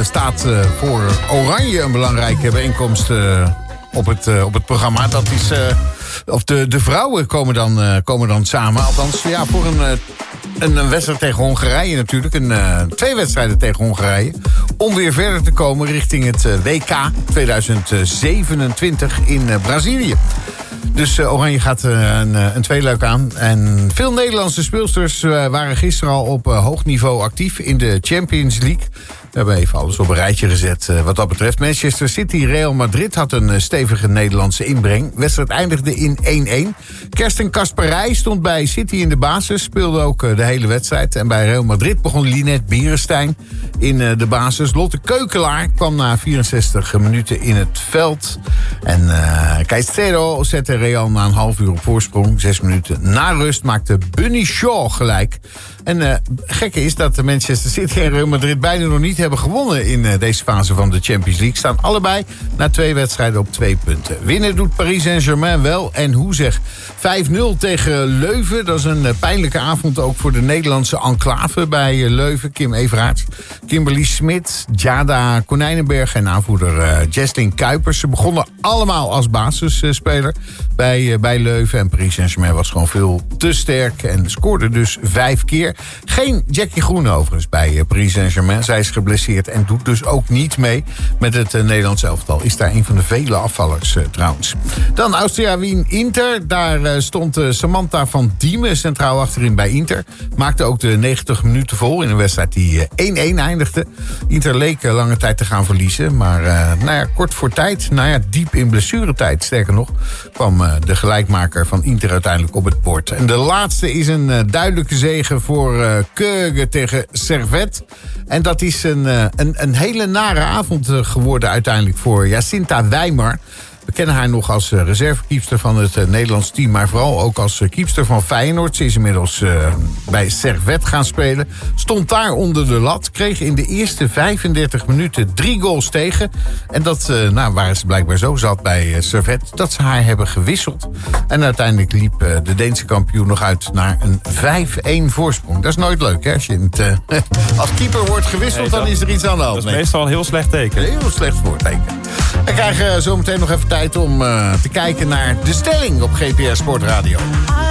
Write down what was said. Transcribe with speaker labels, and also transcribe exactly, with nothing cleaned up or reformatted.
Speaker 1: staat uh, voor Oranje een belangrijke bijeenkomst uh, op, het, uh, op het programma. Dat is, uh, of de, de vrouwen komen dan, uh, komen dan samen. Althans, ja, voor een, uh, een, een wedstrijd tegen Hongarije natuurlijk. Een, uh, twee wedstrijden tegen Hongarije. Om weer verder te komen richting het uh, W K tweeduizend zevenentwintig in uh, Brazilië. Dus uh, Oranje gaat uh, een, een tweeluik aan. En veel Nederlandse speelsters uh, waren gisteren al op uh, hoog niveau actief in de Champions League. We hebben even alles op een rijtje gezet uh, wat dat betreft. Manchester City, Real Madrid had een uh, stevige Nederlandse inbreng. De wedstrijd eindigde in één-één. Kersten Kasperij stond bij City in de basis. Speelde ook uh, de hele wedstrijd. En bij Real Madrid begon Linette Beerenstein in uh, de basis. Lotte Keukelaar kwam na vierenzestig minuten in het veld. En uh, Caicedo zette Real na een half uur op voorsprong. Zes minuten na rust maakte Bunny Shaw gelijk. En uh, gekke is dat de Manchester City en Real Madrid beide nog niet hebben gewonnen in uh, deze fase van de Champions League. Staan allebei na twee wedstrijden op twee punten. Winnen doet Paris Saint-Germain wel. En hoe zeg? vijf nul tegen Leuven. Dat is een uh, pijnlijke avond ook voor de Nederlandse enclave bij uh, Leuven. Kim Everaerts, Kimberly Smit, Jada Konijnenberg en aanvoerder uh, Jesslyn Kuipers. Ze begonnen allemaal als basisspeler bij, uh, bij Leuven. En Paris Saint-Germain was gewoon veel te sterk en scoorde dus vijf keer. Geen Jackie Groen overigens bij Paris Saint-Germain. Zij is geblesseerd en doet dus ook niet mee met het uh, Nederlands elftal. Is daar een van de vele afvallers uh, trouwens. Dan Austria Wien Inter. Daar uh, stond uh, Samantha van Diemen centraal achterin bij Inter. Maakte ook de negentig minuten vol in een wedstrijd die uh, één-één eindigde. Inter leek uh, lange tijd te gaan verliezen. Maar uh, nou ja, kort voor tijd, nou ja, diep in blessuretijd sterker nog, kwam uh, de gelijkmaker van Inter uiteindelijk op het bord. En de laatste is een uh, duidelijke zege voor voor uh, Køge tegen Servette. En dat is een, uh, een, een hele nare avond uh, geworden uiteindelijk voor Jacinta Wijmer. We kennen haar nog als uh, reservekeepster van het uh, Nederlands team, maar vooral ook als uh, keepster van Feyenoord. Ze is inmiddels uh, bij Servette gaan spelen. Stond daar onder de lat, kreeg in de eerste vijfendertig minuten drie goals tegen. En dat uh, nou, waren ze blijkbaar zo zat bij uh, Servette dat ze haar hebben gewisseld. En uiteindelijk liep uh, de Deense kampioen nog uit naar een vijf-één voorsprong. Dat is nooit leuk, hè? Als je het, uh, als keeper wordt gewisseld, nee, dat, dan is er iets aan de hand.
Speaker 2: Dat is
Speaker 1: nee.
Speaker 2: meestal een heel slecht teken.
Speaker 1: Een heel slecht voorteken. We krijgen zo meteen nog even tijd om uh, te kijken naar de stelling op G P S Sport Radio.